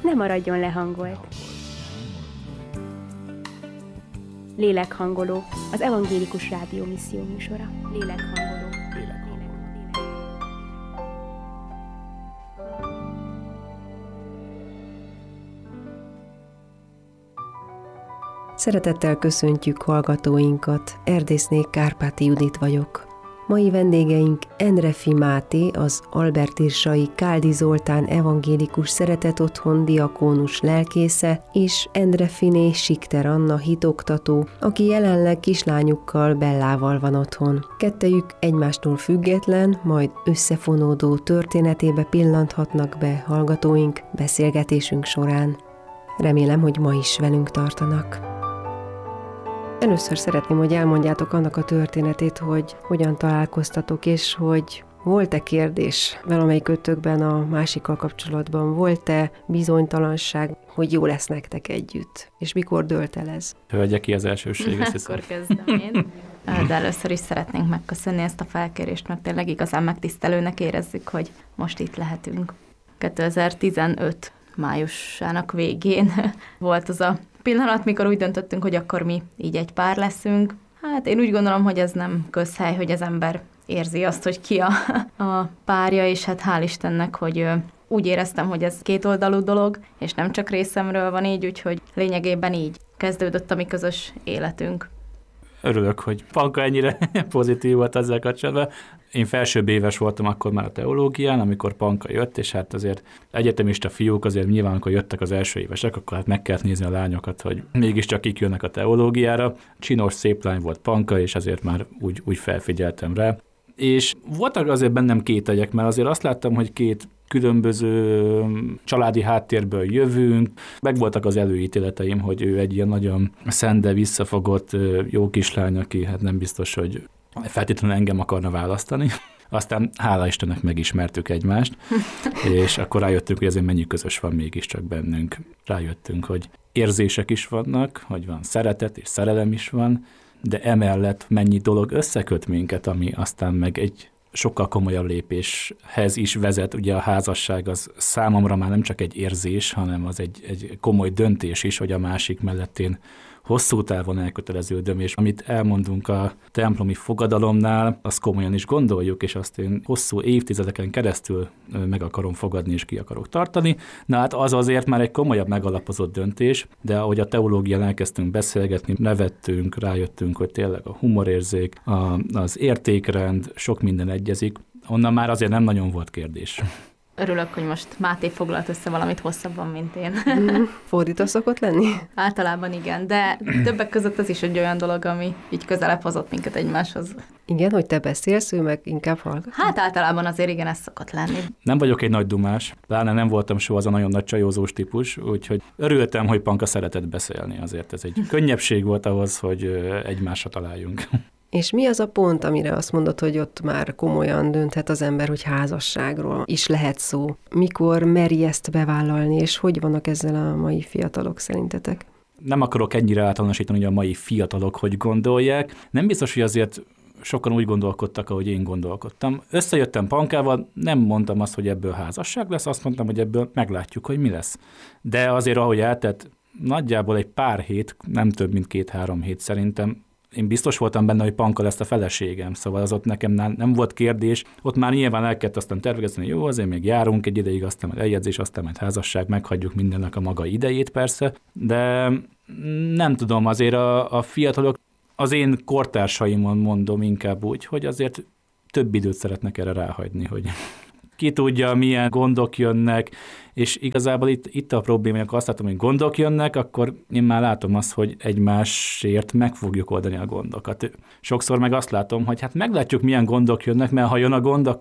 Ne maradjon lehangolt. Lélekhangoló, az evangélikus rádió misszió műsora. Lélekhangoló. Szeretettel köszöntjük hallgatóinkat, Erdészné Kárpáti Judit vagyok. Mai vendégeink Endreffy Máté, az Albertirsai Káldi Zoltán evangélikus szeretetotthon diakónus lelkésze, és Endreffyné Sikter Anna hitoktató, aki jelenleg kislányukkal, Bellával van otthon. Kettejük egymástól független, majd összefonódó történetébe pillanthatnak be hallgatóink beszélgetésünk során. Remélem, hogy ma is velünk tartanak. Először szeretném, hogy elmondjátok annak a történetét, hogy hogyan találkoztatok, és hogy volt-e kérdés valamelyikőtökben a másikkal kapcsolatban? Volt-e bizonytalanság, hogy jó lesz nektek együtt? És mikor dőlt el ez? Hölgye ki az elsőség, azt hiszem. Akkor kezdem én. De először is szeretnénk megköszönni ezt a felkérést, mert tényleg igazán megtisztelőnek érezzük, hogy most itt lehetünk. 2015 májusának végén volt az a pillanat, mikor úgy döntöttünk, hogy akkor mi így egy pár leszünk. Hát én úgy gondolom, hogy ez nem közhely, hogy az ember érzi azt, hogy ki a párja, és hát hál' Istennek, hogy úgy éreztem, hogy ez kétoldalú dolog, és nem csak részemről van így, úgyhogy lényegében így kezdődött a mi közös életünk. Örülök, hogy Panka ennyire pozitív volt ezzel kapcsolatban. Én felsőbb éves voltam akkor már a teológián, amikor Panka jött, és hát azért egyetemista fiúk azért nyilván, amikor jöttek az első évesek, akkor hát meg kellett nézni a lányokat, hogy mégiscsak kik jönnek a teológiára. Csinos, szép lány volt Panka, és azért már úgy felfigyeltem rá. És voltak azért bennem kételyek, mert azért azt láttam, hogy két különböző családi háttérből jövünk. Megvoltak az előítéleteim, hogy ő egy ilyen nagyon szende, visszafogott jó kislány, aki hát nem biztos, hogy feltétlenül engem akarna választani. Aztán hála Istennek megismertük egymást, és akkor rájöttünk, hogy ezért mennyi közös van mégiscsak bennünk. Rájöttünk, hogy érzések is vannak, hogy van szeretet és szerelem is van, de emellett mennyi dolog összeköt minket, ami aztán meg egy sokkal komolyabb lépéshez is vezet. Ugye a házasság az számomra már nem csak egy érzés, hanem az egy komoly döntés is, hogy a másik mellett én hosszú távon elköteleződöm, és amit elmondunk a templomi fogadalomnál, azt komolyan is gondoljuk, és azt én hosszú évtizedeken keresztül meg akarom fogadni, és ki akarok tartani. Na hát az azért már egy komolyabb megalapozott döntés, de ahogy a teológián elkezdtünk beszélgetni, nevettünk, rájöttünk, hogy tényleg a humorérzék, az értékrend, sok minden egyezik, onnan már azért nem nagyon volt kérdés. Örülök, hogy most Máté foglalt össze valamit hosszabban, mint én. Fordítva szokott lenni? Általában igen, de többek között ez is egy olyan dolog, ami így közelebb hozott minket egymáshoz. Igen, hogy te beszélsz, ő meg inkább hallgat? Hát általában azért igen, ez szokott lenni. Nem vagyok egy nagy dumás, pláne nem voltam soha az a nagyon nagy csajózós típus, úgyhogy örültem, hogy Panka szeretett beszélni, azért ez egy könnyebbség volt ahhoz, hogy egymásra találjunk. És mi az a pont, amire azt mondod, hogy ott már komolyan dönthet az ember, hogy házasságról is lehet szó? Mikor meri ezt bevállalni, és hogy vannak ezzel a mai fiatalok szerintetek? Nem akarok ennyire általánosítani, hogy a mai fiatalok hogy gondolják. Nem biztos, hogy azért sokan úgy gondolkodtak, ahogy én gondolkodtam. Összejöttem Pankával, nem mondtam azt, hogy ebből házasság lesz, azt mondtam, hogy ebből meglátjuk, hogy mi lesz. De azért, ahogy eltett, nagyjából egy pár hét, nem több, mint 2-3 hét szerintem, én biztos voltam benne, hogy Panka lesz a feleségem, szóval az ott nekem nem volt kérdés. Ott már nyilván el kellett aztán tervezni, hogy jó, azért még járunk egy ideig, aztán majd eljegyzés, aztán majd házasság, meghagyjuk mindennek a maga idejét persze, de nem tudom, azért a fiatalok, az én kortársaimon mondom inkább úgy, hogy azért több időt szeretnek erre ráhagyni, hogy ki tudja, milyen gondok jönnek, és igazából itt a probléma, amikor azt látom, hogy gondok jönnek, akkor én már látom azt, hogy egymásért meg fogjuk oldani a gondokat. Sokszor meg azt látom, hogy hát meglátjuk, milyen gondok jönnek, mert ha jön a gond,